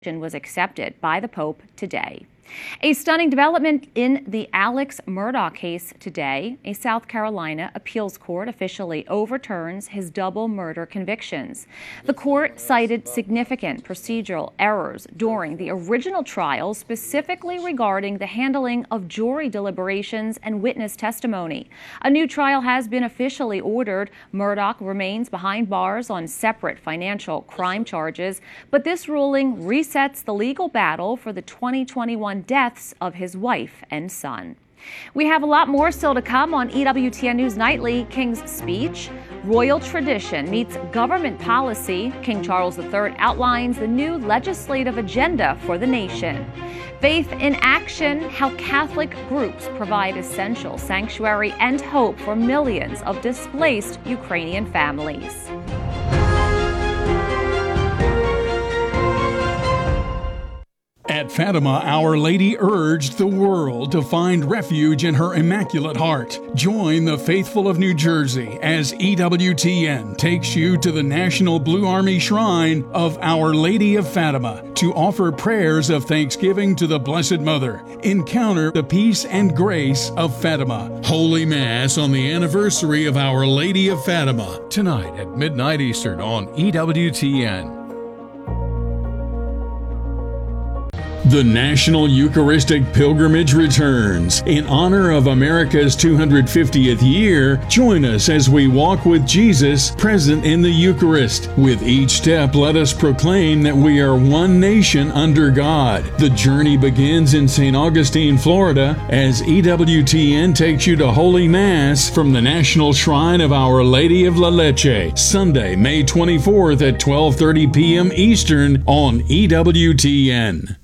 was accepted by the Pope today. A stunning development in the Alex Murdaugh case today. A South Carolina appeals court officially overturns his double murder convictions. The court cited significant procedural errors during the original trial, specifically regarding the handling of jury deliberations and witness testimony. A new trial has been officially ordered. Murdaugh remains behind bars on separate financial crime charges, but this ruling resets the legal battle for the 2021 deaths of his wife and son. We have a lot more still to come on EWTN News Nightly. King's speech, royal tradition meets government policy. King Charles III outlines the new legislative agenda for the nation. Faith in action, how Catholic groups provide essential sanctuary and hope for millions of displaced Ukrainian families. At Fatima, Our Lady urged the world to find refuge in her Immaculate Heart. Join the faithful of New Jersey as EWTN takes you to the National Blue Army Shrine of Our Lady of Fatima to offer prayers of thanksgiving to the Blessed Mother. Encounter the peace and grace of Fatima. Holy Mass on the anniversary of Our Lady of Fatima. Tonight at midnight Eastern on EWTN. The National Eucharistic Pilgrimage returns. In honor of America's 250th year, join us as we walk with Jesus present in the Eucharist. With each step, let us proclaim that we are one nation under God. The journey begins in St. Augustine, Florida, as EWTN takes you to Holy Mass from the National Shrine of Our Lady of La Leche, Sunday, May 24th at 12:30 p.m. Eastern on EWTN.